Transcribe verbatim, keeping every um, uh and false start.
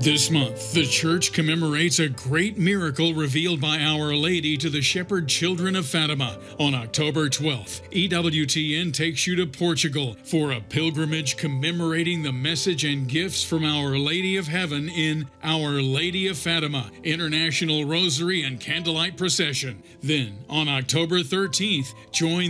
This month, the church commemorates a great miracle revealed by Our Lady to the shepherd children of Fatima. On October twelfth, E W T N takes you to Portugal for a pilgrimage commemorating the message and gifts from Our Lady of Heaven in Our Lady of Fatima, International Rosary and Candlelight Procession. Then, on October thirteenth, join